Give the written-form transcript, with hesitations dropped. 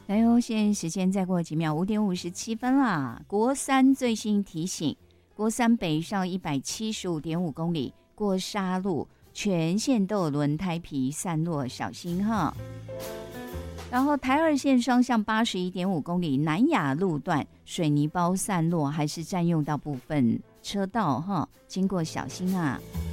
哎呦，现在时间再过几秒，5:57啦。国三最新提醒：国三北上175.5公里过沙路，全线都有轮胎皮散落，小心哈。然后台二线双向81.5公里南雅路段水泥包散落，还是占用到部分车道哈，经过小心啊。